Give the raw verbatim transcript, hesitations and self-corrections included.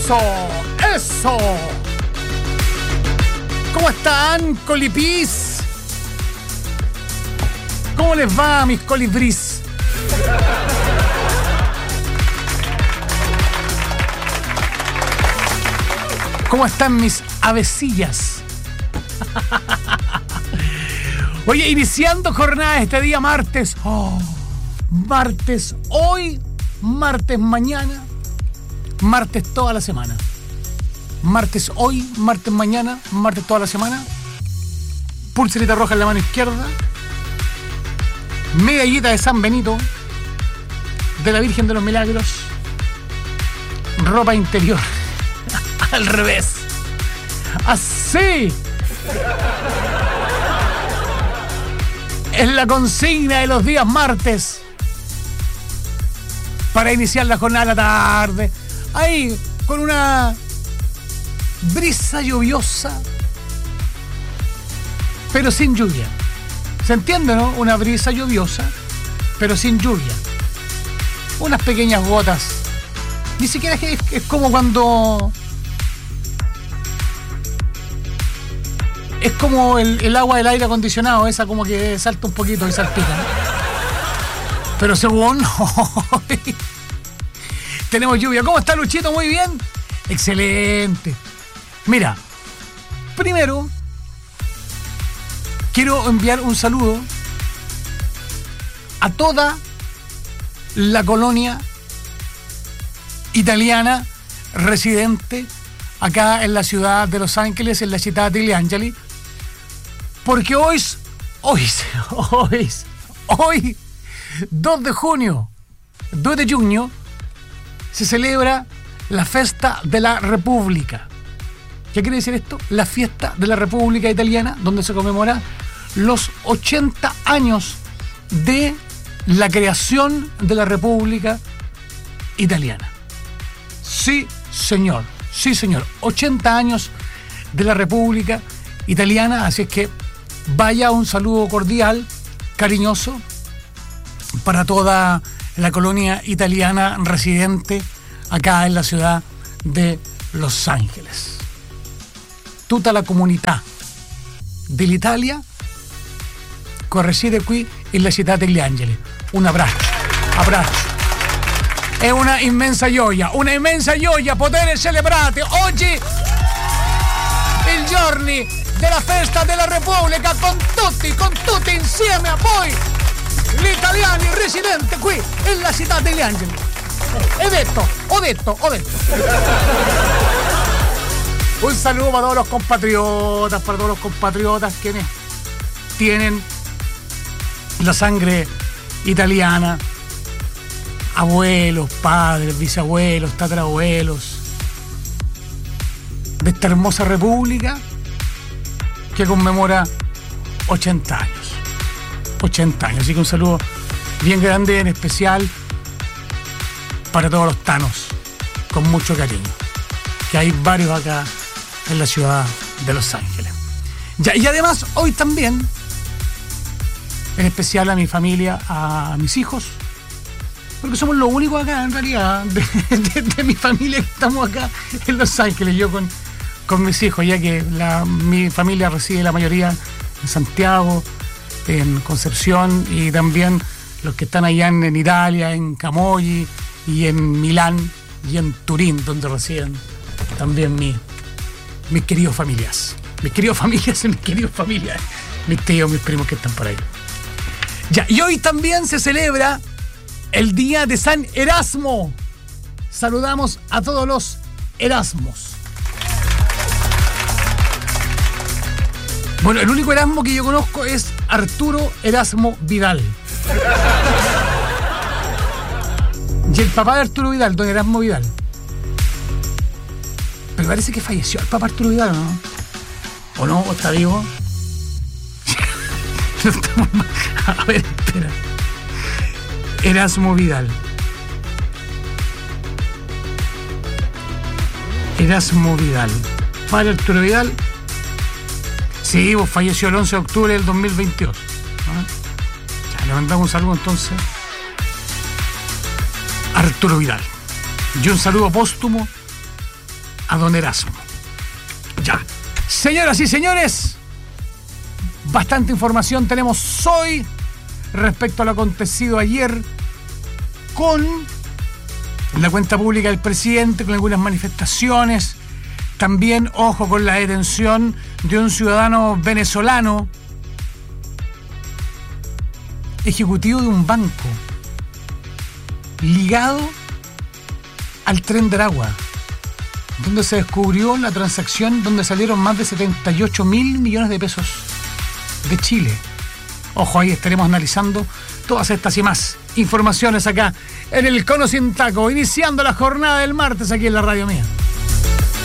Eso, eso. ¿Cómo están, colipís? ¿Cómo les va, mis colibrís? ¿Cómo están mis avecillas? Oye, iniciando jornada este día martes. Oh, martes hoy, martes mañana, martes toda la semana. Martes hoy, martes mañana, martes toda la semana. Pulserita roja en la mano izquierda. Medallita de San Benito, de la Virgen de los Milagros. Ropa interior al revés. Así es la consigna de los días martes para iniciar la jornada de la tarde. Ahí, con una brisa lluviosa, pero sin lluvia. ¿Se entiende, no? Una brisa lluviosa, pero sin lluvia. Unas pequeñas gotas. Ni siquiera es, es, es como cuando... Es como el, el agua del aire acondicionado, esa como que salta un poquito y salpica, ¿no? Pero según... Tenemos lluvia. ¿Cómo está, Luchito? Muy bien. Excelente. Mira, primero quiero enviar un saludo a toda la colonia italiana residente acá en la ciudad de Los Ángeles, en la ciudad de Angeli, porque hoy, hoy, hoy, hoy, dos de junio, dos de junio, se celebra la Festa de la República. ¿Qué quiere decir esto? La fiesta de la República Italiana, donde se conmemora los ochenta años de la creación de la República Italiana. Sí, señor. Sí, señor. ochenta años de la República Italiana. Así es que vaya un saludo cordial, cariñoso, para toda la colonia italiana residente acá en la ciudad de Los Ángeles. Tutta la comunità dell'Italia che reside qui in la città degli Angeli. Un abbraccio, abbraccio. È una immensa gioia, una immensa gioia poter celebrare oggi il giorno della festa della Repubblica con tutti, con tutti insieme a voi, gli italiani residenti qui in la città degli Angeli. He detto, ho detto, ho detto. Un saludo para todos los compatriotas, para todos los compatriotas quienes tienen la sangre italiana, abuelos, padres, bisabuelos, tatarabuelos, de esta hermosa república que conmemora ochenta años. ochenta años, así que un saludo bien grande, en especial para todos los tanos, con mucho cariño, que hay varios acá en la ciudad de Los Ángeles. Ya, y además, hoy también, en especial a mi familia, a mis hijos, porque somos los únicos acá, en realidad, de, de, de mi familia que estamos acá en Los Ángeles, yo con, con mis hijos, ya que la, mi familia reside la mayoría en Santiago, en Concepción, y también los que están allá en, en Italia, en Camogli, y en Milán, y en Turín, donde residen también mi mis queridos familias, mis queridos familias y mis queridos familias, mis tíos, mis primos que están por ahí. Ya, y hoy también se celebra el Día de San Erasmo. Saludamos a todos los Erasmos. Bueno, el único Erasmo que yo conozco es Arturo Erasmo Vidal. Y el papá de Arturo Vidal, don Erasmo Vidal. Pero parece que falleció el papá Arturo Vidal, ¿no? ¿O no? ¿O está vivo? No estamos... A ver, espera. Erasmo Vidal. Erasmo Vidal. Padre Arturo Vidal. Sí, pues falleció el once de octubre del dos mil veintidós. ¿No? Ya, le mandamos un saludo entonces a Arturo Vidal. Y un saludo póstumo a don Erasmo. Ya. Señoras y señores, bastante información tenemos hoy respecto a lo acontecido ayer con la cuenta pública del presidente, con algunas manifestaciones. También, ojo, con la detención de un ciudadano venezolano, ejecutivo de un banco, ligado al Tren de Aragua, donde se descubrió la transacción donde salieron más de setenta y ocho mil millones de pesos de Chile. Ojo, ahí estaremos analizando todas estas y más informaciones acá en el Cono Sin Taco, iniciando la jornada del martes aquí en la radio mía.